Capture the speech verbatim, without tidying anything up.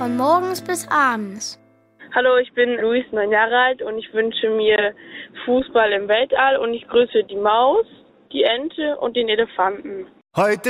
von morgens bis abends. Hallo, ich bin Luis, neun Jahre alt und ich wünsche mir Fußball im Weltall und ich grüße die Maus, die Ente und den Elefanten. Heute